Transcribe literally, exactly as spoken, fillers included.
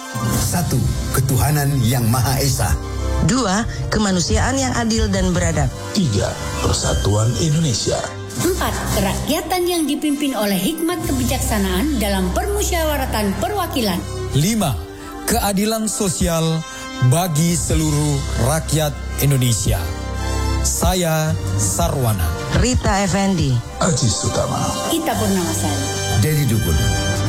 Satu, ketuhanan yang Maha Esa. Dua, kemanusiaan yang adil dan beradab. Tiga, persatuan Indonesia. Empat, kerakyatan yang dipimpin oleh hikmat kebijaksanaan dalam permusyawaratan perwakilan. Lima, keadilan sosial bagi seluruh rakyat Indonesia. Saya Sarwana. Rita Effendi. Aziz Utama. Ita Purnamasari. Dedi Dukun.